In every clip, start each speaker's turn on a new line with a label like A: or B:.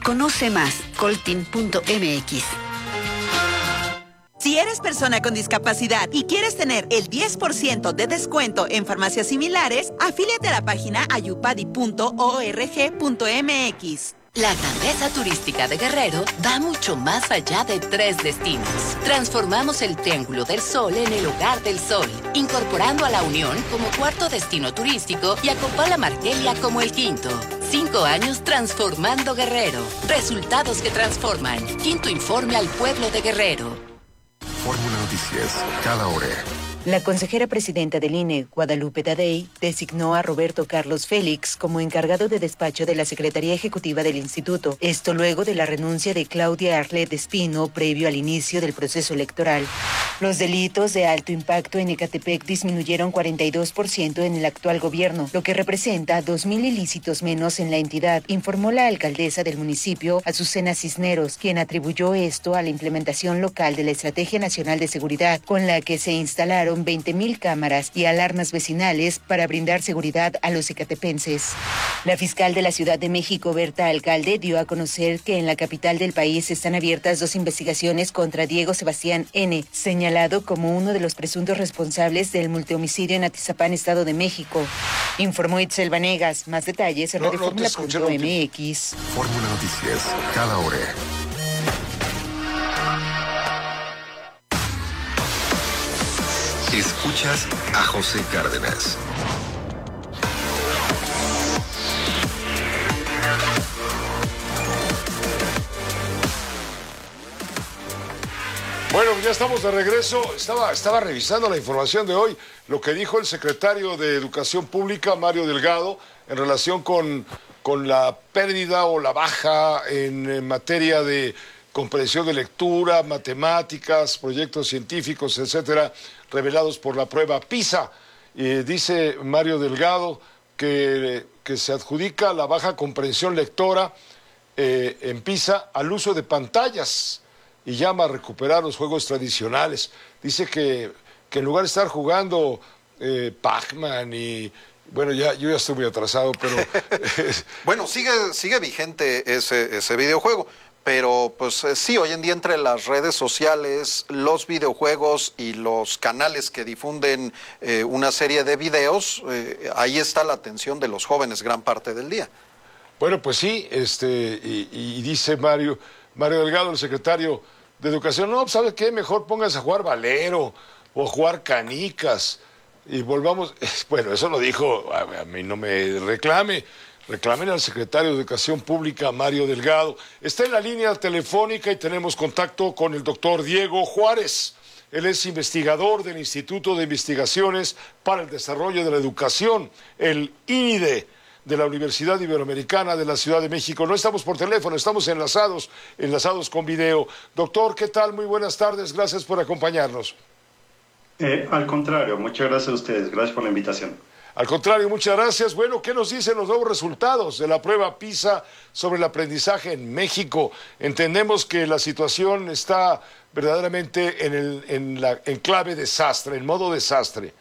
A: Conoce más, coltin.mx.
B: Si eres persona con discapacidad y quieres tener el 10% de descuento en farmacias similares, afíliate a la página ayupadi.org.mx.
C: La grandeza turística de Guerrero va mucho más allá de 3 destinos. Transformamos el Triángulo del Sol en el Hogar del Sol, incorporando a La Unión como 4º destino turístico y a Copala Marquelia como el 5º. 5 años transformando Guerrero. Resultados que transforman. 5º informe al pueblo de Guerrero.
D: Fórmula Noticias, cada hora.
E: La consejera presidenta del INE, Guadalupe Tadei, designó a Roberto Carlos Félix como encargado de despacho de la Secretaría Ejecutiva del Instituto. Esto luego de la renuncia de Claudia Arlet Espino previo al inicio del proceso electoral. Los delitos de alto impacto en Ecatepec disminuyeron 42% en el actual gobierno, lo que representa 2,000 ilícitos menos en la entidad, informó la alcaldesa del municipio, Azucena Cisneros, quien atribuyó esto a la implementación local de la Estrategia Nacional de Seguridad, con la que se instalaron 20,000 cámaras y alarmas vecinales para brindar seguridad a los ecatepenses. La fiscal de la Ciudad de México, Berta Alcalde, dio a conocer que en la capital del país están abiertas 2 investigaciones contra Diego Sebastián N., señalado como uno de los presuntos responsables del multihomicidio en Atizapán, Estado de México. Informó Itzel Vanegas. Más detalles en radioformula.mx.
D: Fórmula Noticias, cada hora. Escuchas a José Cárdenas.
F: Bueno, ya estamos de regreso. Estaba revisando la información de hoy, lo que dijo el secretario de Educación Pública, Mario Delgado, en relación con la pérdida o la baja en materia de comprensión de lectura, matemáticas, proyectos científicos, etcétera, revelados por la prueba PISA. Dice Mario Delgado que se adjudica la baja comprensión lectora en PISA al uso de pantallas y llama a recuperar los juegos tradicionales. Dice que en lugar de estar jugando Pac-Man y... Bueno, yo ya estoy muy atrasado, pero...
G: Bueno, sigue vigente ese videojuego. Pero pues sí, hoy en día entre las redes sociales, los videojuegos y los canales que difunden una serie de videos, ahí está la atención de los jóvenes gran parte del día.
F: Bueno, pues sí, y dice Mario Delgado, el secretario de Educación, no, ¿sabe qué? Mejor póngase a jugar Valero o a jugar canicas y volvamos... Bueno, eso lo dijo, a mí no me reclamen al secretario de Educación Pública, Mario Delgado. Está en la línea telefónica y tenemos contacto con el doctor Diego Juárez. Él es investigador del Instituto de Investigaciones para el Desarrollo de la Educación, el INIDE, de la Universidad Iberoamericana de la Ciudad de México. No estamos por teléfono, estamos enlazados con video. Doctor, ¿qué tal? Muy buenas tardes, gracias por acompañarnos.
H: Al contrario, muchas gracias a ustedes, gracias por la invitación.
F: Al contrario, muchas gracias. Bueno, ¿qué nos dicen los nuevos resultados de la prueba PISA sobre el aprendizaje en México? Entendemos que la situación está verdaderamente en clave desastre, en modo desastre.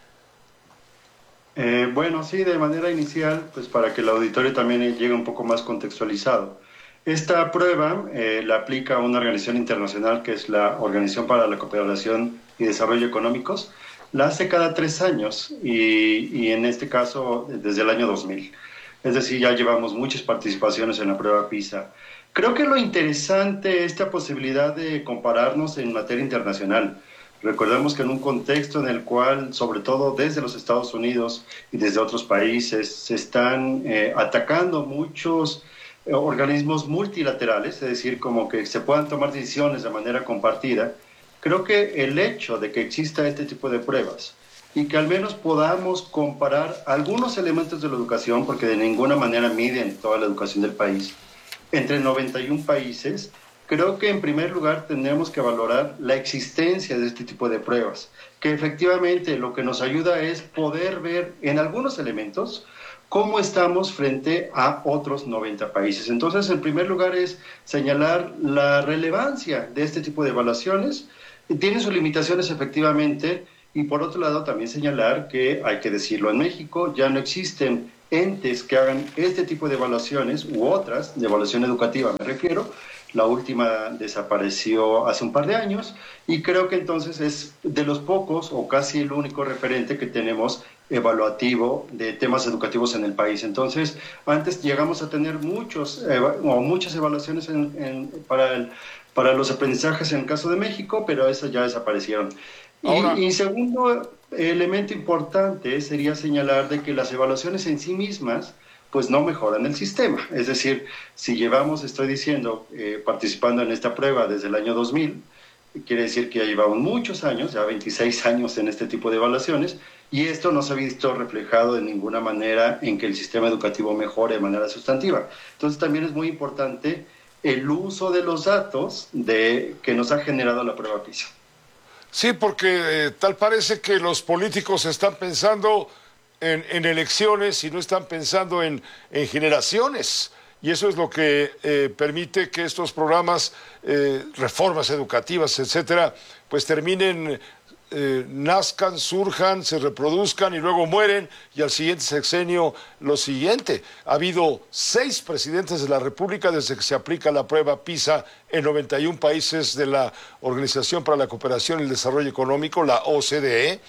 H: Bueno, sí, de manera inicial, pues para que el auditorio también llegue un poco más contextualizado. Esta prueba la aplica una organización internacional que es la Organización para la Cooperación y Desarrollo Económicos. La hace cada 3 años y en este caso desde el año 2000. Es decir, ya llevamos muchas participaciones en la prueba PISA. Creo que lo interesante es esta posibilidad de compararnos en materia internacional. Recordemos que en un contexto en el cual, sobre todo desde los Estados Unidos y desde otros países, se están atacando muchos organismos multilaterales, es decir, como que se puedan tomar decisiones de manera compartida. Creo que el hecho de que exista este tipo de pruebas y que al menos podamos comparar algunos elementos de la educación, porque de ninguna manera miden toda la educación del país, entre 91 países, creo que en primer lugar tendremos que valorar la existencia de este tipo de pruebas, que efectivamente lo que nos ayuda es poder ver en algunos elementos cómo estamos frente a otros 90 países. Entonces, en primer lugar es señalar la relevancia de este tipo de evaluaciones. Tiene sus limitaciones efectivamente, y por otro lado también señalar que, hay que decirlo, en México ya no existen entes que hagan este tipo de evaluaciones u otras, de evaluación educativa me refiero. La última desapareció hace un par de años y creo que entonces es de los pocos o casi el único referente que tenemos evaluativo de temas educativos en el país. Entonces, antes llegamos a tener muchas evaluaciones para los aprendizajes en el caso de México, pero esas ya desaparecieron. Y segundo elemento importante sería señalar de que las evaluaciones en sí mismas pues no mejoran el sistema. Es decir, si llevamos, estoy diciendo, participando en esta prueba desde el año 2000, quiere decir que ya llevamos muchos años, ya 26 años en este tipo de evaluaciones, y esto no se ha visto reflejado de ninguna manera en que el sistema educativo mejore de manera sustantiva. Entonces también es muy importante el uso de los datos que nos ha generado la prueba PISA.
F: Sí, porque tal parece que los políticos están pensando en elecciones y no están pensando en generaciones. Y eso es lo que permite que estos programas, reformas educativas, etcétera, pues terminen, nazcan, surjan, se reproduzcan y luego mueren, y al siguiente sexenio lo siguiente. Ha habido 6 presidentes de la República desde que se aplica la prueba PISA en 91 países de la Organización para la Cooperación y el Desarrollo Económico, la OCDE.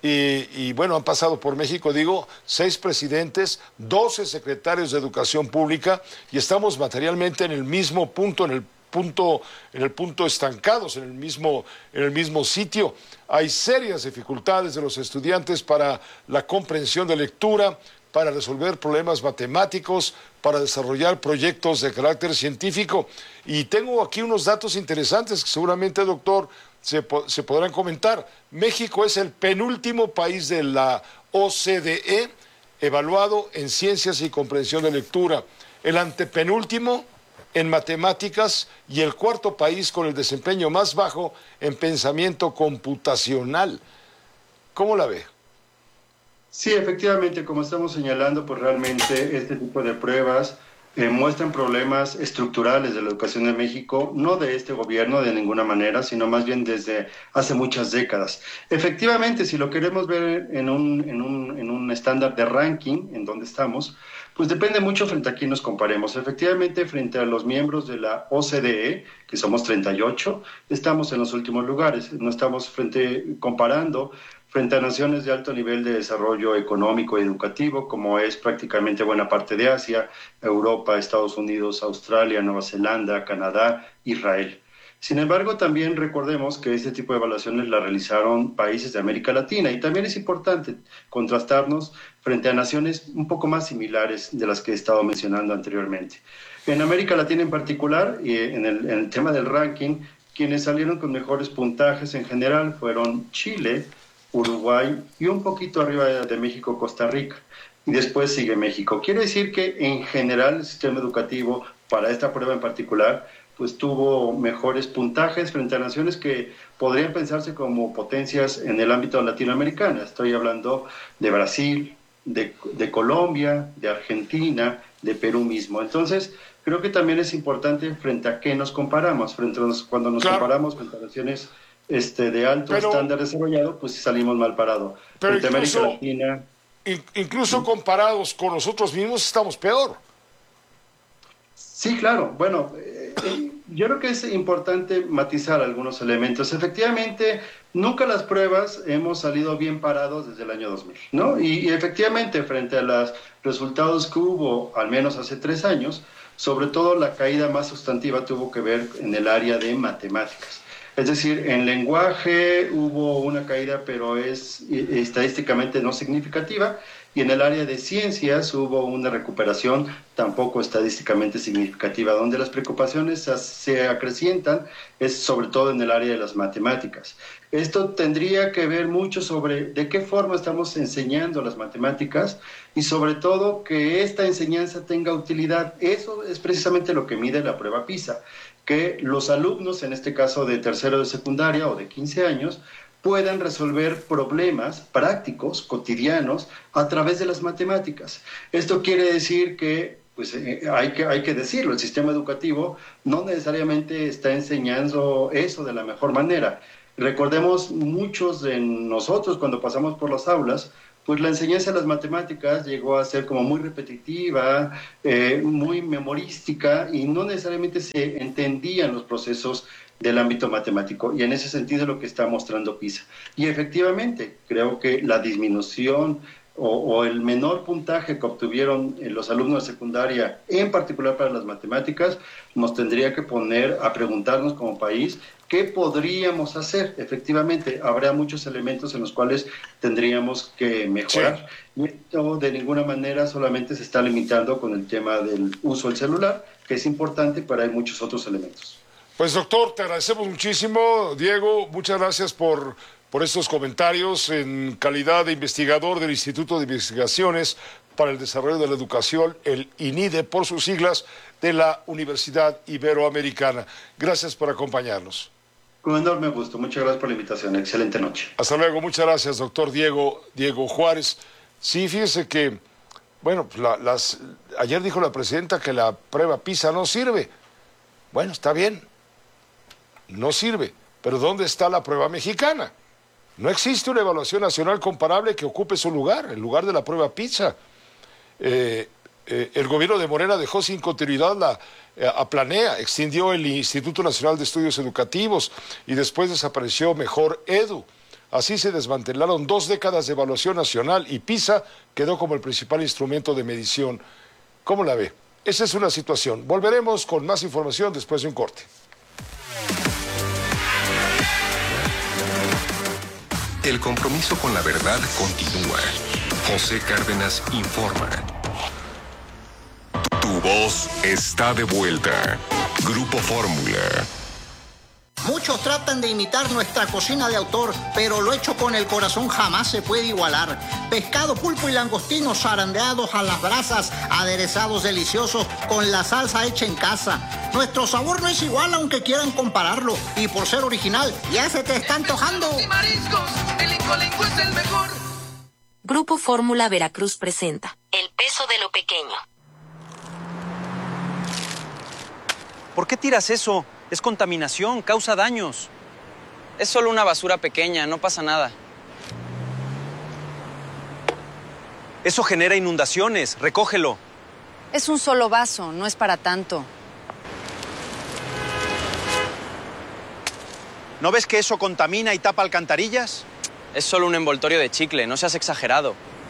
F: Y bueno, han pasado por México, 6 presidentes, 12 secretarios de Educación Pública, y estamos materialmente en el mismo punto, en el punto estancados, en el mismo sitio. Hay serias dificultades de los estudiantes para la comprensión de lectura, para resolver problemas matemáticos, para desarrollar proyectos de carácter científico. Y tengo aquí unos datos interesantes que seguramente, doctor, se podrán comentar. México es el penúltimo país de la OCDE evaluado en ciencias y comprensión de lectura, el antepenúltimo en matemáticas y el 4º país con el desempeño más bajo en pensamiento computacional. ¿Cómo la ve?
H: Sí, efectivamente, como estamos señalando, pues realmente este tipo de pruebas muestran problemas estructurales de la educación en México, no de este gobierno de ninguna manera, sino más bien desde hace muchas décadas. Efectivamente, si lo queremos ver en un estándar de ranking, en donde estamos, pues depende mucho frente a quién nos comparemos. Efectivamente, frente a los miembros de la OCDE, que somos 38, estamos en los últimos lugares. No estamos comparando frente a naciones de alto nivel de desarrollo económico y educativo, como es prácticamente buena parte de Asia, Europa, Estados Unidos, Australia, Nueva Zelanda, Canadá, Israel. Sin embargo, también recordemos que este tipo de evaluaciones las realizaron países de América Latina, y también es importante contrastarnos frente a naciones un poco más similares de las que he estado mencionando anteriormente. En América Latina en particular, y en el tema del ranking, quienes salieron con mejores puntajes en general fueron Chile, Uruguay y un poquito arriba de México, Costa Rica. Y después sigue México. Quiere decir que en general el sistema educativo para esta prueba en particular pues tuvo mejores puntajes frente a naciones que podrían pensarse como potencias en el ámbito latinoamericano. Estoy hablando de Brasil, de Colombia, de Argentina, de Perú mismo. Entonces, creo que también es importante frente a qué nos comparamos. Cuando nos comparamos con naciones de alto estándar desarrollado, pues salimos mal parados.
F: Pero
H: frente a América Latina,
F: incluso comparados con nosotros mismos estamos peor.
H: Sí, claro. Bueno, yo creo que es importante matizar algunos elementos. Efectivamente, nunca las pruebas hemos salido bien parados desde el año 2000, ¿no? Y efectivamente, frente a los resultados que hubo, al menos hace 3 años, sobre todo la caída más sustantiva tuvo que ver en el área de matemáticas. Es decir, en lenguaje hubo una caída, pero es estadísticamente no significativa, y en el área de ciencias hubo una recuperación tampoco estadísticamente significativa. Donde las preocupaciones se acrecientan es sobre todo en el área de las matemáticas. Esto tendría que ver mucho sobre de qué forma estamos enseñando las matemáticas y sobre todo que esta enseñanza tenga utilidad. Eso es precisamente lo que mide la prueba PISA, que los alumnos, en este caso de tercero de secundaria o de 15 años, puedan resolver problemas prácticos, cotidianos, a través de las matemáticas. Esto quiere decir que, pues hay que decirlo, el sistema educativo no necesariamente está enseñando eso de la mejor manera. Recordemos, muchos de nosotros cuando pasamos por las aulas, pues la enseñanza de las matemáticas llegó a ser como muy repetitiva, muy memorística, y no necesariamente se entendían los procesos del ámbito matemático, y en ese sentido es lo que está mostrando PISA. Y efectivamente, creo que la disminución o el menor puntaje que obtuvieron los alumnos de secundaria, en particular para las matemáticas, nos tendría que poner a preguntarnos como país qué podríamos hacer. Efectivamente, habrá muchos elementos en los cuales tendríamos que mejorar. Sí. Y esto de ninguna manera solamente se está limitando con el tema del uso del celular, que es importante, pero hay muchos otros elementos.
F: Pues doctor, te agradecemos muchísimo. Diego, muchas gracias por estos comentarios en calidad de investigador del Instituto de Investigaciones para el Desarrollo de la Educación, el INIDE, por sus siglas, de la Universidad Iberoamericana. Gracias por acompañarnos.
H: Con enorme gusto. Muchas gracias por la invitación. Excelente noche.
F: Hasta luego. Muchas gracias, doctor Diego Juárez. Sí, fíjese que, bueno, ayer dijo la presidenta que la prueba PISA no sirve. Bueno, está bien. No sirve. Pero ¿dónde está la prueba mexicana? No existe una evaluación nacional comparable que ocupe su lugar, el lugar de la prueba PISA. El gobierno de Morena dejó sin continuidad a Planea, extendió el Instituto Nacional de Estudios Educativos y después desapareció Mejor Edu. Así se desmantelaron 2 décadas de evaluación nacional y PISA quedó como el principal instrumento de medición. ¿Cómo la ve? Esa es una situación. Volveremos con más información después de un corte.
D: El compromiso con la verdad continúa. José Cárdenas informa. Tu voz está de vuelta. Grupo Fórmula.
I: Muchos tratan de imitar nuestra cocina de autor, pero lo hecho con el corazón jamás se puede igualar. Pescado, pulpo y langostinos zarandeados a las brasas, aderezados deliciosos con la salsa hecha en casa. Nuestro sabor no es igual aunque quieran compararlo, y por ser original ya se te está antojando.
J: Y mariscos, el Incolenco es el mejor.
K: Grupo Fórmula Veracruz presenta El peso de lo pequeño.
L: ¿Por qué tiras eso? Es contaminación, causa daños.
M: Es solo una basura pequeña, no pasa nada.
L: Eso genera inundaciones, recógelo.
N: Es un solo vaso, no es para tanto.
L: ¿No ves que eso contamina y tapa alcantarillas?
M: Es solo un envoltorio de chicle, no seas exagerado.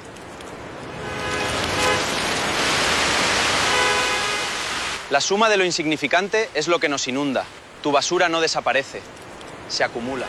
L: La suma de lo insignificante es lo que nos inunda. Tu basura no desaparece, se acumula.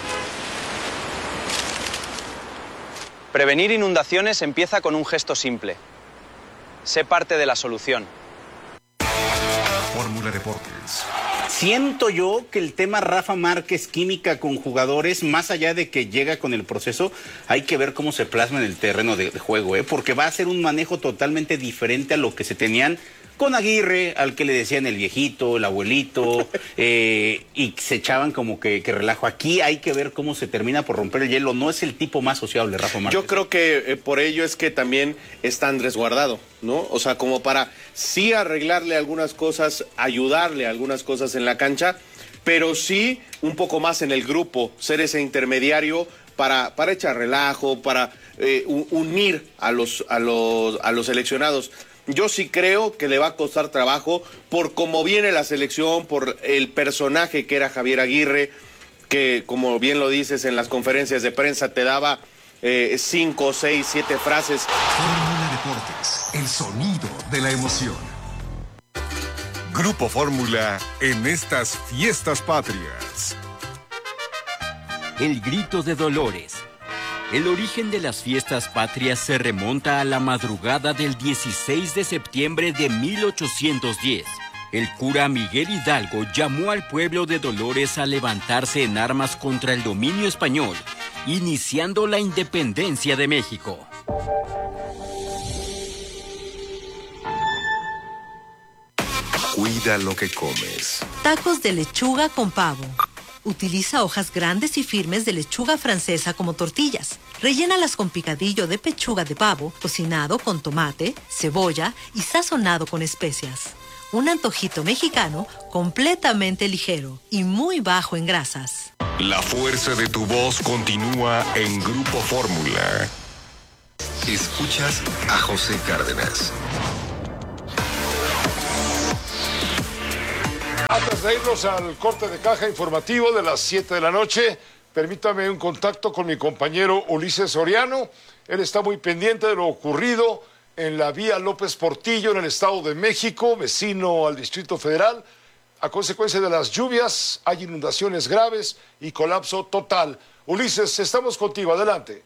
L: Prevenir inundaciones empieza con un gesto simple. Sé parte de la solución.
D: Fórmula Deportes.
O: Siento yo que el tema Rafa Márquez, química con jugadores, más allá de que llega con el proceso, hay que ver cómo se plasma en el terreno de juego, porque va a ser un manejo totalmente diferente a lo que se tenían con Aguirre, al que le decían el viejito, el abuelito, y se echaban como que relajo. Aquí hay que ver cómo se termina por romper el hielo. No es el tipo más sociable, Rafa Márquez.
P: Yo creo que por ello es que también está Andrés Guardado, ¿no? O sea, como para sí arreglarle algunas cosas, ayudarle a algunas cosas en la cancha, pero sí un poco más en el grupo, ser ese intermediario para echar relajo, para unir a los seleccionados. Yo sí creo que le va a costar trabajo por cómo viene la selección, por el personaje que era Javier Aguirre, que como bien lo dices en las conferencias de prensa te daba 5, 6, 7 frases.
D: Fórmula Deportes, el sonido de la emoción. Grupo Fórmula en estas fiestas patrias.
Q: El grito de Dolores. El origen de las fiestas patrias se remonta a la madrugada del 16 de septiembre de 1810. El cura Miguel Hidalgo llamó al pueblo de Dolores a levantarse en armas contra el dominio español, iniciando la independencia de México.
D: Cuida lo que comes.
R: Tacos de lechuga con pavo. Utiliza hojas grandes y firmes de lechuga francesa como tortillas. Rellénalas con picadillo de pechuga de pavo, cocinado con tomate, cebolla y sazonado con especias. Un antojito mexicano completamente ligero y muy bajo en grasas.
D: La fuerza de tu voz continúa en Grupo Fórmula. Escuchas a José Cárdenas.
F: Antes de irnos al corte de caja informativo de las 7 de la noche, permítame un contacto con mi compañero Ulises Soriano. Él está muy pendiente de lo ocurrido en la vía López Portillo en el Estado de México, vecino al Distrito Federal. A consecuencia de las lluvias hay inundaciones graves y colapso total. Ulises, estamos contigo, adelante.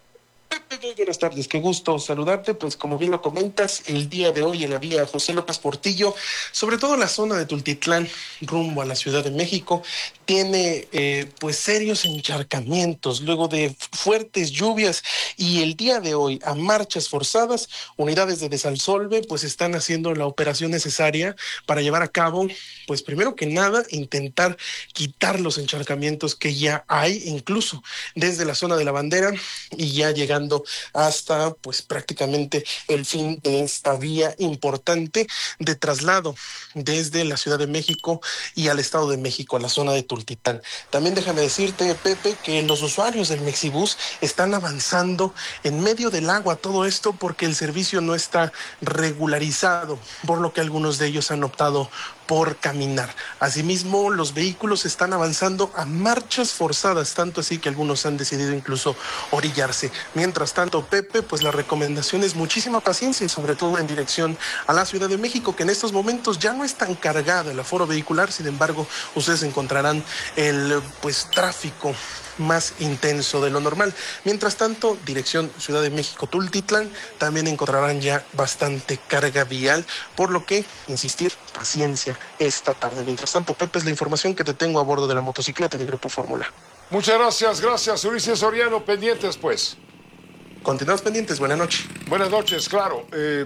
S: Buenas tardes, qué gusto saludarte. Pues como bien lo comentas, el día de hoy en la vía José López Portillo, sobre todo la zona de Tultitlán rumbo a la Ciudad de México, tiene pues serios encharcamientos luego de fuertes lluvias, y el día de hoy a marchas forzadas, unidades de Desalsolve pues están haciendo la operación necesaria para llevar a cabo, pues primero que nada, intentar quitar los encharcamientos que ya hay, incluso desde la zona de la Bandera y ya llegando hasta pues prácticamente el fin de esta vía importante de traslado desde la Ciudad de México y al Estado de México, a la zona de Tultitlán. También déjame decirte, Pepe, que los usuarios del Mexibús están avanzando en medio del agua, todo esto porque el servicio no está regularizado, por lo que algunos de ellos han optado por caminar. Asimismo, los vehículos están avanzando a marchas forzadas, tanto así que algunos han decidido incluso orillarse. Mientras tanto, Pepe, pues la recomendación es muchísima paciencia, y sobre todo en dirección a la Ciudad de México, que en estos momentos ya no es tan cargada el aforo vehicular. Sin embargo, ustedes encontrarán el tráfico más intenso de lo normal. Mientras tanto, dirección Ciudad de México Tultitlán, también encontrarán ya bastante carga vial, por lo que insistir, paciencia esta tarde. Mientras tanto, Pepe, es la información que te tengo a bordo de la motocicleta de Grupo Fórmula.
F: Muchas gracias Ulises Soriano, pendientes pues.
S: Continuamos pendientes, buenas noches.
F: Buenas noches, claro.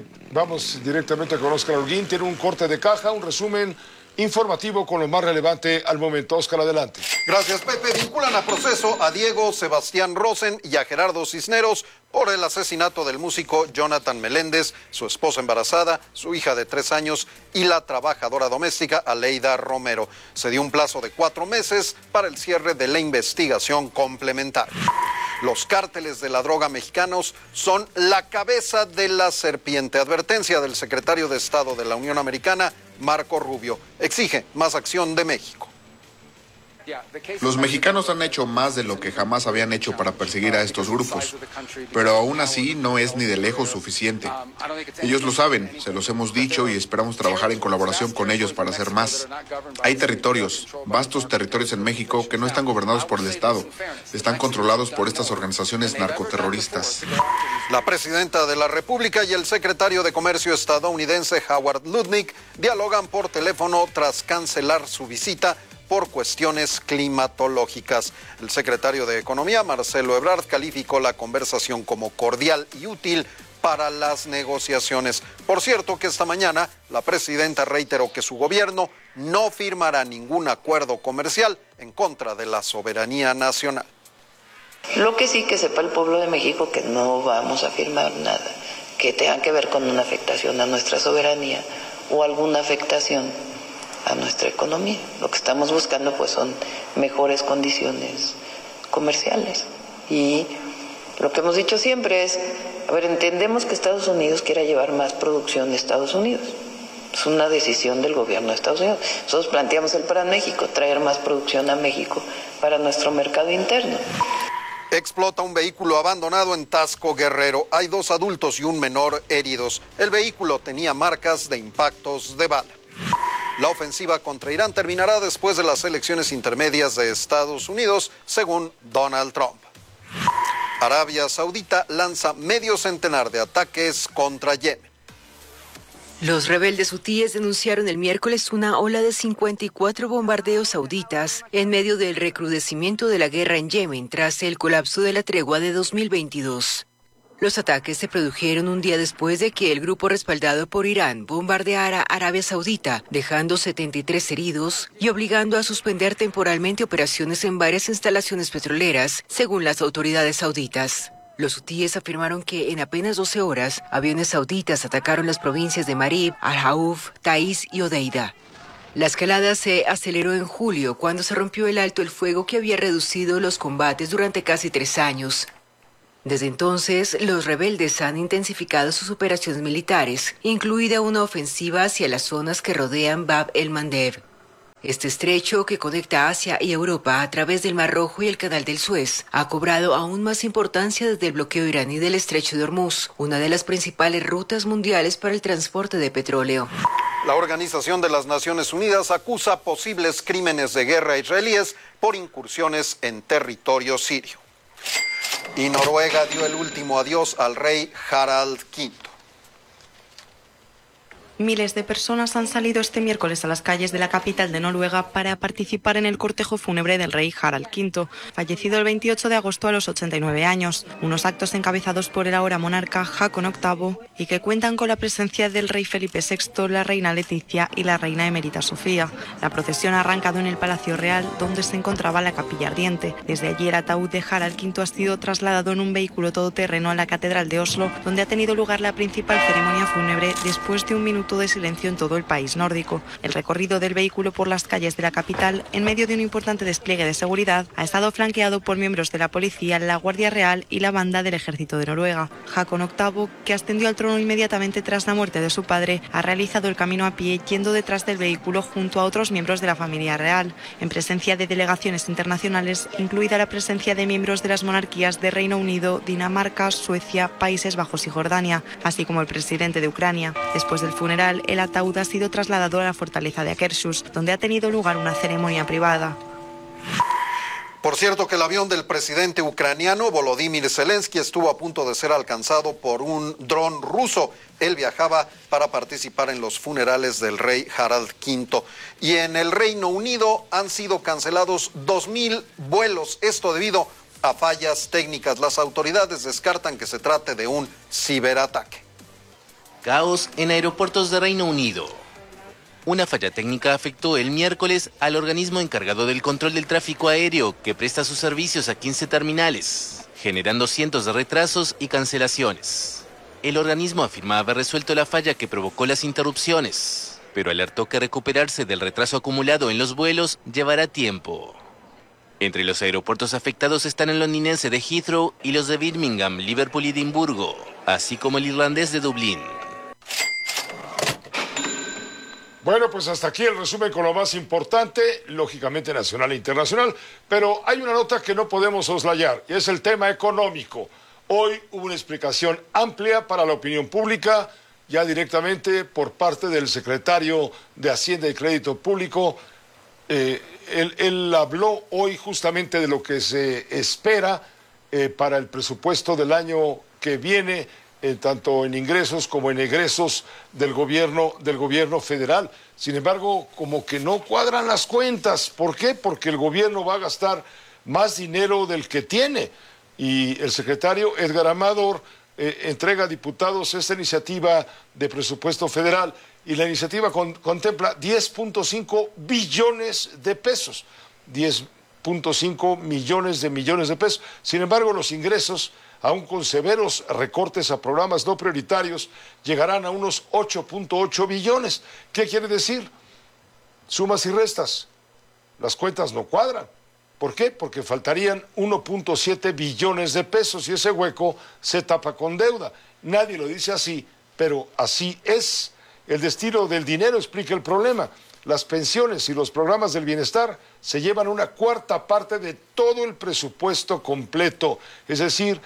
F: Vamos directamente con Óscar Holguín, tiene un corte de caja, un resumen informativo con lo más relevante al momento. Óscar, adelante.
G: Gracias, Pepe. Vinculan a proceso a Diego Sebastián Rosen y a Gerardo Cisneros por el asesinato del músico Jonathan Meléndez, su esposa embarazada, su hija de 3 años y la trabajadora doméstica Aleida Romero. Se dio un plazo de 4 meses para el cierre de la investigación complementaria. Los cárteles de la droga mexicanos son la cabeza de la serpiente. Advertencia del secretario de Estado de la Unión Americana, Marco Rubio. Exige más acción de México.
T: Los mexicanos han hecho más de lo que jamás habían hecho para perseguir a estos grupos, pero aún así no es ni de lejos suficiente. Ellos lo saben, se los hemos dicho y esperamos trabajar en colaboración con ellos para hacer más. Hay territorios, vastos territorios en México que no están gobernados por el Estado, están controlados por estas organizaciones narcoterroristas.
G: La presidenta de la República y el secretario de Comercio estadounidense Howard Lutnick dialogan por teléfono tras cancelar su visita por cuestiones climatológicas. El secretario de Economía, Marcelo Ebrard, calificó la conversación como cordial y útil para las negociaciones. Por cierto, que esta mañana la presidenta reiteró que su gobierno no firmará ningún acuerdo comercial en contra de la soberanía nacional.
U: Lo que sí que sepa el pueblo de México que no vamos a firmar nada que tenga que ver con una afectación a nuestra soberanía o alguna afectación a nuestra economía. Lo que estamos buscando pues son mejores condiciones comerciales. Y lo que hemos dicho siempre es, entendemos que Estados Unidos quiera llevar más producción de Estados Unidos. Es una decisión del gobierno de Estados Unidos. Nosotros planteamos el Plan México, traer más producción a México para nuestro mercado interno.
G: Explota un vehículo abandonado en Taxco, Guerrero. Hay 2 adultos y un menor heridos. El vehículo tenía marcas de impactos de bala. La ofensiva contra Irán terminará después de las elecciones intermedias de Estados Unidos, según Donald Trump. Arabia Saudita lanza medio centenar de ataques contra Yemen.
E: Los rebeldes hutíes denunciaron el miércoles una ola de 54 bombardeos sauditas en medio del recrudecimiento de la guerra en Yemen tras el colapso de la tregua de 2022. Los ataques se produjeron un día después de que el grupo respaldado por Irán bombardeara Arabia Saudita, dejando 73 heridos y obligando a suspender temporalmente operaciones en varias instalaciones petroleras, según las autoridades sauditas. Los hutíes afirmaron que en apenas 12 horas, aviones sauditas atacaron las provincias de Marib, Al-Jauf, Taiz y Odeida. La escalada se aceleró en julio, cuando se rompió el alto el fuego que había reducido los combates durante casi 3 años.
A: Desde entonces, los rebeldes han intensificado sus operaciones militares, incluida una ofensiva hacia las zonas que rodean Bab el-Mandeb. Este estrecho, que conecta Asia y Europa a través del Mar Rojo y el Canal del Suez, ha cobrado aún más importancia desde el bloqueo iraní del estrecho de Hormuz, una de las principales rutas mundiales para el transporte de petróleo.
G: La Organización de las Naciones Unidas acusa posibles crímenes de guerra israelíes por incursiones en territorio sirio. Y Noruega dio el último adiós al rey Harald V.
V: Miles de personas han salido este miércoles a las calles de la capital de Noruega para participar en el cortejo fúnebre del rey Harald V, fallecido el 28 de agosto a los 89 años. Unos actos encabezados por el ahora monarca Haakon VIII y que cuentan con la presencia del rey Felipe VI, la reina Leticia y la reina emérita Sofía. La procesión ha arrancado en el Palacio Real, donde se encontraba la capilla ardiente. Desde allí el ataúd de Harald V ha sido trasladado en un vehículo todoterreno a la Catedral de Oslo, donde ha tenido lugar la principal ceremonia fúnebre después de un minuto de silencio en todo el país nórdico. El recorrido del vehículo por las calles de la capital, en medio de un importante despliegue de seguridad, ha estado flanqueado por miembros de la policía, la Guardia Real y la banda del Ejército de Noruega. Haakon VIII, que ascendió al trono inmediatamente tras la muerte de su padre, ha realizado el camino a pie yendo detrás del vehículo junto a otros miembros de la familia real, en presencia de delegaciones internacionales, incluida la presencia de miembros de las monarquías de Reino Unido, Dinamarca, Suecia, Países Bajos y Jordania, así como el presidente de Ucrania. Después del funeral, el ataúd ha sido trasladado a la fortaleza de Akershus, donde ha tenido lugar una ceremonia privada.
G: Por cierto, que el avión del presidente ucraniano Volodymyr Zelensky estuvo a punto de ser alcanzado por un dron ruso. Él viajaba para participar en los funerales del rey Harald V. Y en el Reino Unido han sido cancelados 2.000 vuelos. Esto debido a fallas técnicas. Las autoridades descartan que se trate de un ciberataque.
W: Caos en aeropuertos de Reino Unido. Una falla técnica afectó el miércoles al organismo encargado del control del tráfico aéreo, que presta sus servicios a 15 terminales, generando cientos de retrasos y cancelaciones. El organismo afirma haber resuelto la falla que provocó las interrupciones, pero alertó que recuperarse del retraso acumulado en los vuelos llevará tiempo. Entre los aeropuertos afectados están el londinense de Heathrow y los de Birmingham, Liverpool y Edimburgo, así como el irlandés de Dublín.
F: Bueno, pues hasta aquí el resumen con lo más importante, lógicamente nacional e internacional, pero hay una nota que no podemos soslayar, y es el tema económico. Hoy hubo una explicación amplia para la opinión pública, ya directamente por parte del secretario de Hacienda y Crédito Público. Él habló hoy justamente de lo que se espera para el presupuesto del año que viene, tanto en ingresos como en egresos del gobierno federal. Sin embargo, como que no cuadran las cuentas. ¿Por qué? Porque el gobierno va a gastar más dinero del que tiene. Y el secretario Edgar Amador entrega a diputados esta iniciativa de presupuesto federal, y la iniciativa contempla 10.5 billones de pesos, 10.5 millones de pesos. Sin embargo, los ingresos, aún con severos recortes a programas no prioritarios, llegarán a unos 8.8 billones. ¿Qué quiere decir? Sumas y restas. Las cuentas no cuadran. ¿Por qué? Porque faltarían 1.7 billones de pesos y ese hueco se tapa con deuda. Nadie lo dice así, pero así es. El destino del dinero explica el problema. Las pensiones y los programas del bienestar se llevan una cuarta parte de todo el presupuesto completo, es decir,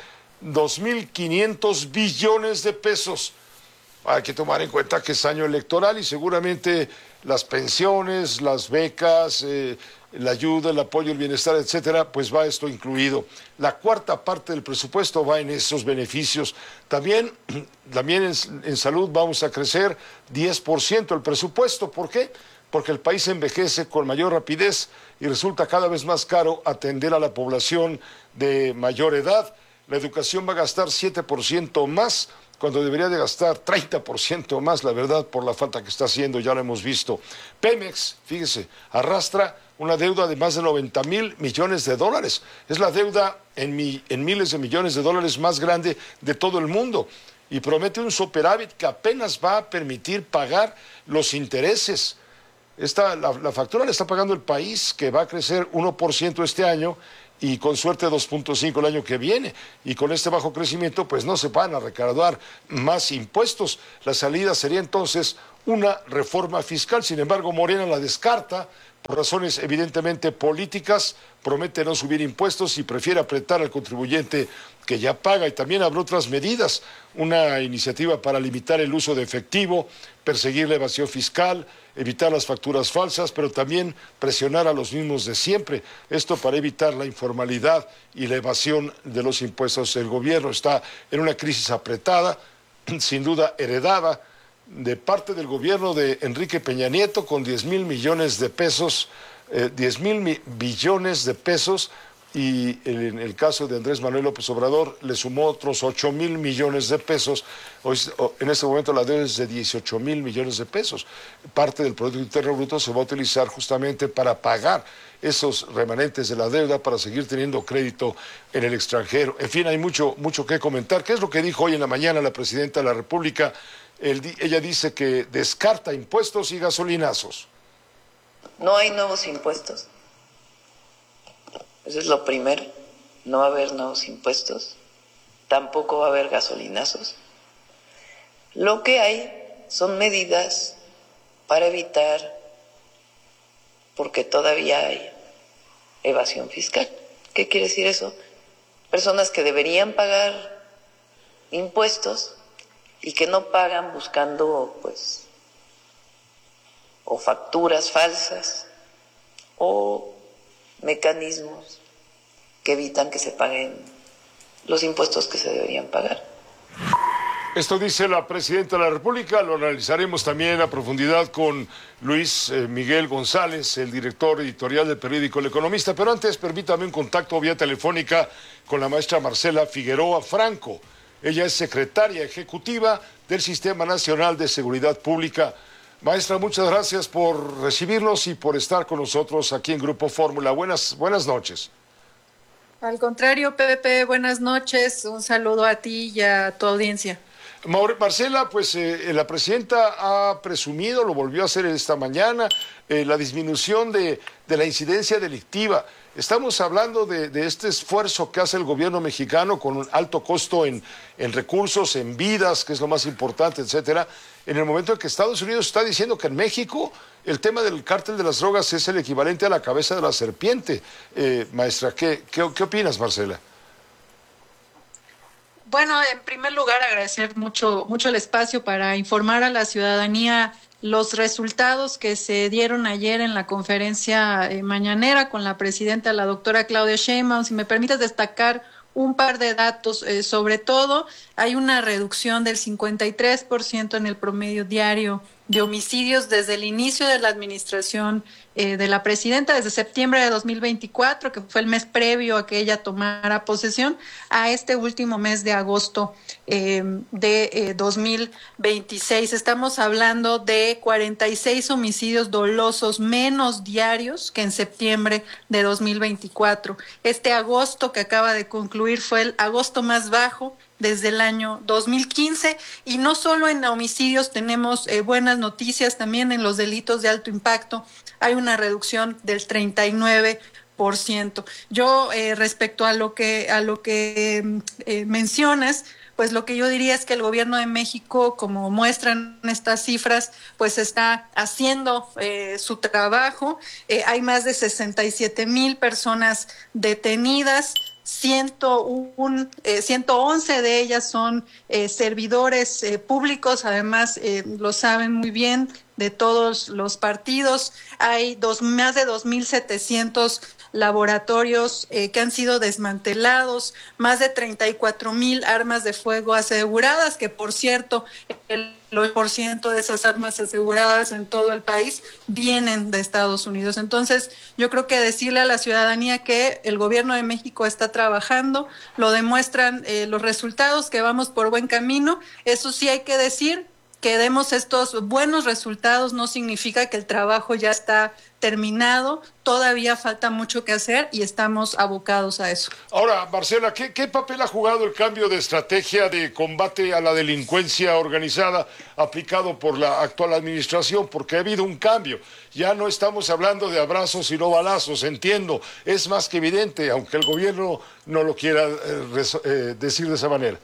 F: 2.500 billones de pesos. Hay que tomar en cuenta que es año electoral y seguramente las pensiones, las becas, la ayuda, el apoyo, el bienestar, etcétera, pues va esto incluido. La cuarta parte del presupuesto va en esos beneficios. También en salud vamos a crecer 10% el presupuesto. ¿Por qué? Porque el país envejece con mayor rapidez y resulta cada vez más caro atender a la población de mayor edad. La educación va a gastar 7% más, cuando debería de gastar 30% más, la verdad, por la falta que está haciendo, ya lo hemos visto. Pemex, fíjese, arrastra una deuda de más de 90,000 millones de dólares. Es la deuda en miles de millones de dólares más grande de todo el mundo. Y promete un superávit que apenas va a permitir pagar los intereses. La factura la está pagando el país, que va a crecer 1% este año, y con suerte 2.5 el año que viene. Y con este bajo crecimiento, pues no se van a recaudar más impuestos. La salida sería entonces una reforma fiscal. Sin embargo, Morena la descarta por razones evidentemente políticas, promete no subir impuestos y prefiere apretar al contribuyente que ya paga. Y también habrá otras medidas, una iniciativa para limitar el uso de efectivo, perseguir la evasión fiscal, evitar las facturas falsas, pero también presionar a los mismos de siempre. Esto para evitar la informalidad y la evasión de los impuestos. El gobierno está en una crisis apretada, sin duda heredada de parte del gobierno de Enrique Peña Nieto, con 10,000 millones de pesos, 10,000 billones de pesos, y en el caso de Andrés Manuel López Obrador le sumó otros 8,000 millones de pesos. Hoy, en este momento la deuda es de 18,000 millones de pesos. Parte del Producto Interno Bruto se va a utilizar justamente para pagar esos remanentes de la deuda, para seguir teniendo crédito en el extranjero. En fin, hay mucho que comentar. ¿Qué es lo que dijo hoy en la mañana la Presidenta de la República? Ella dice que descarta impuestos y gasolinazos.
U: No hay nuevos impuestos. Eso es lo primero. No va a haber nuevos impuestos. Tampoco va a haber gasolinazos. Lo que hay son medidas para evitar, porque todavía hay evasión fiscal. ¿Qué quiere decir eso? Personas que deberían pagar impuestos y que no pagan buscando, pues, o facturas falsas o mecanismos que evitan que se paguen los impuestos que se deberían pagar.
F: Esto dice la Presidenta de la República. Lo analizaremos también a profundidad con Luis Miguel González, el director editorial del periódico El Economista. Pero antes, permítame un contacto vía telefónica con la maestra Marcela Figueroa Franco. Ella es secretaria ejecutiva del Sistema Nacional de Seguridad Pública. Maestra, muchas gracias por recibirnos y por estar con nosotros aquí en Grupo Fórmula. Buenas noches.
B: Al contrario, Pepe, buenas noches. Un saludo a ti y a tu audiencia.
F: Marcela, pues la presidenta ha presumido, lo volvió a hacer esta mañana, la disminución de la incidencia delictiva. Estamos hablando de este esfuerzo que hace el gobierno mexicano con un alto costo en recursos, en vidas, que es lo más importante, etcétera. En el momento en que Estados Unidos está diciendo que en México el tema del cártel de las drogas es el equivalente a la cabeza de la serpiente. Maestra, ¿qué opinas, Marcela?
B: Bueno, en primer lugar, agradecer mucho el espacio para informar a la ciudadanía los resultados que se dieron ayer en la conferencia mañanera con la presidenta, la doctora Claudia Sheinbaum. Si me permites destacar un par de datos, sobre todo hay una reducción del 53% en el promedio diario de homicidios desde el inicio de la administración de la presidenta, desde septiembre de 2024, que fue el mes previo a que ella tomara posesión, a este último mes de agosto de 2026. Estamos hablando de 46 homicidios dolosos menos diarios que en septiembre de 2024. Este agosto que acaba de concluir fue el agosto más bajo desde el año 2015, y no solo en homicidios tenemos buenas noticias, también en los delitos de alto impacto hay una reducción del 39%. Yo respecto a lo que mencionas, pues lo que yo diría es que el gobierno de México, como muestran estas cifras, pues está haciendo su trabajo. Hay más de 67,000 personas detenidas. 111 de ellas son servidores públicos, además lo saben muy bien, de todos los partidos. Hay más de 2,700 laboratorios que han sido desmantelados, más de 34,000 armas de fuego aseguradas, que por cierto, el 8% de esas armas aseguradas en todo el país vienen de Estados Unidos. Entonces, yo creo que decirle a la ciudadanía que el gobierno de México está trabajando, lo demuestran los resultados, que vamos por buen camino. Eso sí hay que decir, que demos estos buenos resultados no significa que el trabajo ya está terminado, todavía falta mucho que hacer y estamos abocados a eso.
F: Ahora, Marcela, ¿qué papel ha jugado el cambio de estrategia de combate a la delincuencia organizada aplicado por la actual administración? Porque ha habido un cambio. Ya no estamos hablando de abrazos y no balazos, entiendo. Es más que evidente, aunque el gobierno no lo quiera decir de esa manera.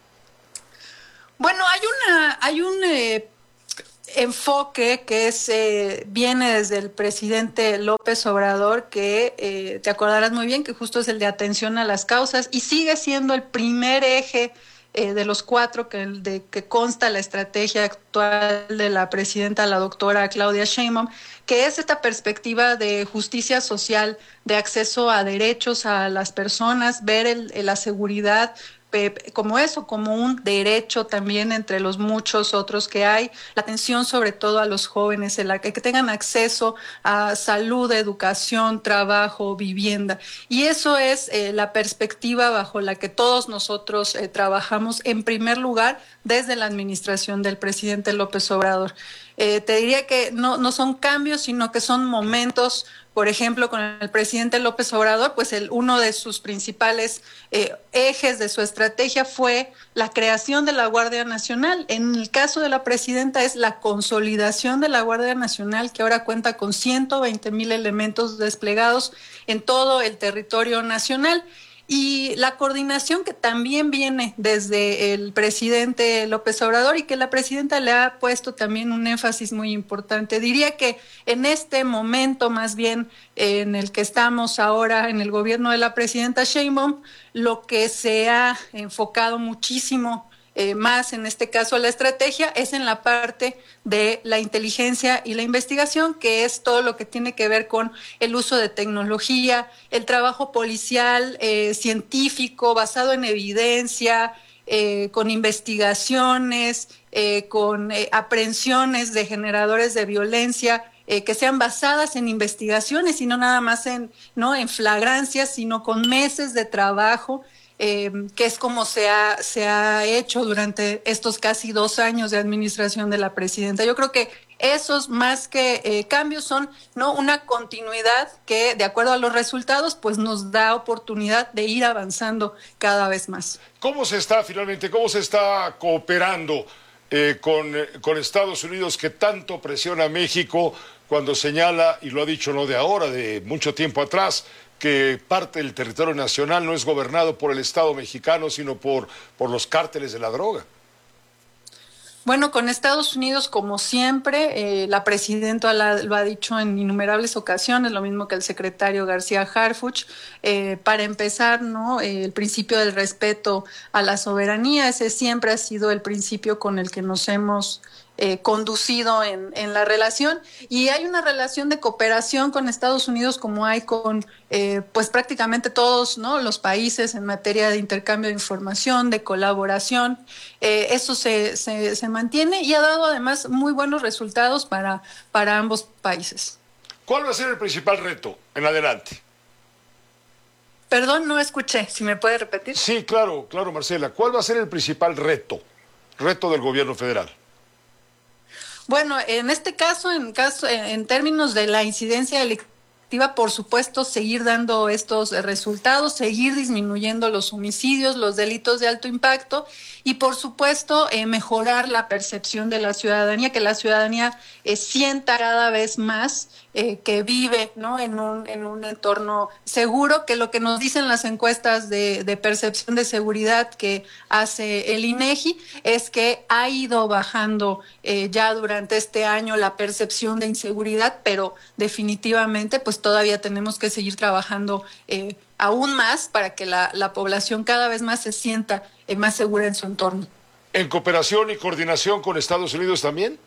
B: Bueno, hay un enfoque que viene desde el presidente López Obrador, que te acordarás muy bien que justo es el de atención a las causas y sigue siendo el primer eje de los 4 que consta la estrategia actual de la presidenta, la doctora Claudia Sheinbaum, que es esta perspectiva de justicia social, de acceso a derechos a las personas, ver la seguridad como eso, como un derecho también entre los muchos otros que hay, la atención sobre todo a los jóvenes, que tengan acceso a salud, educación, trabajo, vivienda. Y eso es la perspectiva bajo la que todos nosotros trabajamos en primer lugar desde la administración del presidente López Obrador. Te diría que no son cambios, sino que son momentos. Por ejemplo, con el presidente López Obrador, pues uno de sus principales ejes de su estrategia fue la creación de la Guardia Nacional. En el caso de la presidenta es la consolidación de la Guardia Nacional, que ahora cuenta con 120,000 elementos desplegados en todo el territorio nacional. Y la coordinación que también viene desde el presidente López Obrador y que la presidenta le ha puesto también un énfasis muy importante. Diría que en este momento, más bien en el que estamos ahora en el gobierno de la presidenta Sheinbaum, lo que se ha enfocado muchísimo más en este caso la estrategia es en la parte de la inteligencia y la investigación, que es todo lo que tiene que ver con el uso de tecnología, el trabajo policial, científico, basado en evidencia, con investigaciones, con aprehensiones de generadores de violencia, que sean basadas en investigaciones y no nada más en flagrancias, sino con meses de trabajo. Que es como se ha hecho durante estos casi 2 años de administración de la presidenta. Yo creo que esos más que cambios son una continuidad que, de acuerdo a los resultados, pues nos da oportunidad de ir avanzando cada vez más.
F: ¿Cómo se está cooperando con Estados Unidos, que tanto presiona a México cuando señala, y lo ha dicho no de ahora, de mucho tiempo atrás, que parte del territorio nacional no es gobernado por el Estado mexicano, sino por los cárteles de la droga?
B: Bueno, con Estados Unidos, como siempre, la presidenta lo ha dicho en innumerables ocasiones, lo mismo que el secretario García Harfuch. Para empezar, el principio del respeto a la soberanía, ese siempre ha sido el principio con el que nos hemos conducido en la relación, y hay una relación de cooperación con Estados Unidos como hay con pues prácticamente todos los países en materia de intercambio de información, de colaboración. Eso se mantiene y ha dado además muy buenos resultados para ambos países.
F: ¿Cuál va a ser el principal reto en adelante?
B: Perdón, no escuché, si me puede repetir.
F: Sí, claro, Marcela. ¿Cuál va a ser el principal reto del gobierno federal?
B: Bueno, en este caso, en términos de la incidencia delictiva, por supuesto, seguir dando estos resultados, seguir disminuyendo los homicidios, los delitos de alto impacto y, por supuesto, mejorar la percepción de la ciudadanía, que la ciudadanía sienta cada vez más que vive en un entorno seguro, que lo que nos dicen las encuestas de percepción de seguridad que hace el INEGI es que ha ido bajando ya durante este año la percepción de inseguridad, pero definitivamente pues todavía tenemos que seguir trabajando aún más para que la población cada vez más se sienta más segura en su entorno.
F: ¿En cooperación y coordinación con Estados Unidos también?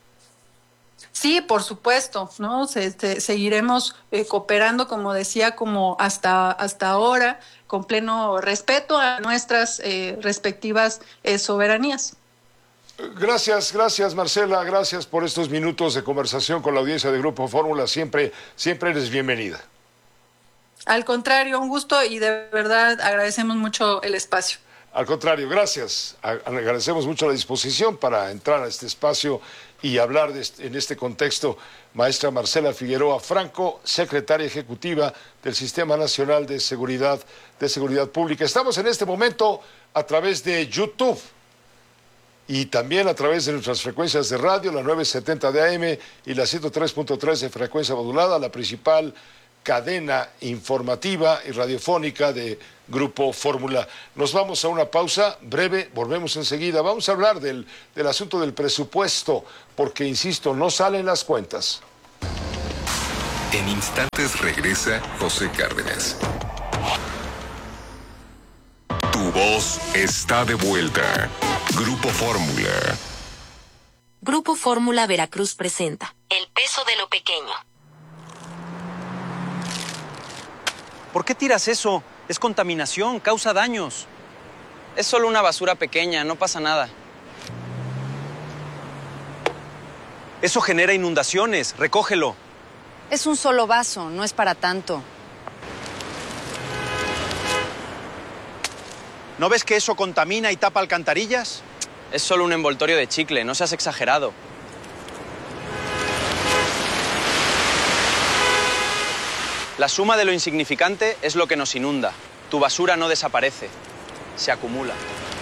B: Sí, por supuesto, seguiremos cooperando, como decía, como hasta ahora, con pleno respeto a nuestras respectivas soberanías.
F: Gracias, Marcela, gracias por estos minutos de conversación con la audiencia de Grupo Fórmula. Siempre eres bienvenida.
B: Al contrario, un gusto y de verdad agradecemos mucho el espacio.
F: Al contrario, gracias. Agradecemos mucho la disposición para entrar a este espacio y hablar en este contexto. Maestra Marcela Figueroa Franco, secretaria ejecutiva del Sistema Nacional de Seguridad Pública. Estamos en este momento a través de YouTube y también a través de nuestras frecuencias de radio, la 970 de AM y la 103.3 de frecuencia modulada, la principal cadena informativa y radiofónica de Grupo Fórmula. Nos vamos a una pausa breve, volvemos enseguida. Vamos a hablar del asunto del presupuesto, porque, insisto, no salen las cuentas.
D: En instantes regresa José Cárdenas. Tu voz está de vuelta. Grupo Fórmula.
K: Grupo Fórmula Veracruz presenta El peso de lo pequeño.
L: ¿Por qué tiras eso? Es contaminación, causa daños.
M: Es solo una basura pequeña, no pasa nada.
L: Eso genera inundaciones, recógelo.
N: Es un solo vaso, no es para tanto.
L: ¿No ves que eso contamina y tapa alcantarillas?
M: Es solo un envoltorio de chicle, no seas exagerado.
L: La suma de lo insignificante es lo que nos inunda. Tu basura no desaparece, se acumula.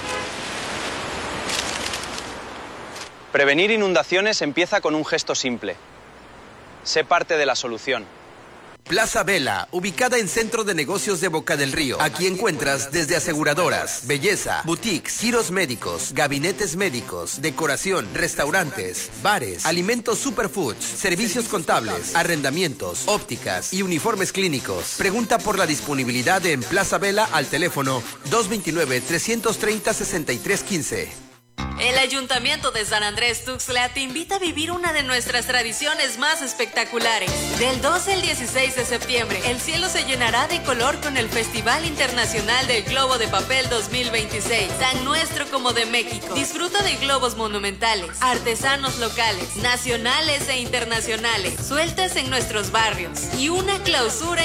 L: Prevenir inundaciones empieza con un gesto simple. Sé parte de la solución.
C: Plaza Vela, ubicada en Centro de Negocios de Boca del Río. Aquí encuentras desde aseguradoras, belleza, boutiques, giros médicos, gabinetes médicos, decoración, restaurantes, bares, alimentos superfoods, servicios contables, arrendamientos, ópticas y uniformes clínicos. Pregunta por la disponibilidad en Plaza Vela al teléfono 229-330-6315.
H: El Ayuntamiento de San Andrés Tuxtla te invita a vivir una de nuestras tradiciones más espectaculares. Del 12 al 16 de septiembre, el cielo se llenará de color con el Festival Internacional del Globo de Papel 2026, tan nuestro como de México. Disfruta de globos monumentales, artesanos locales, nacionales e internacionales, sueltas en nuestros barrios y una clausura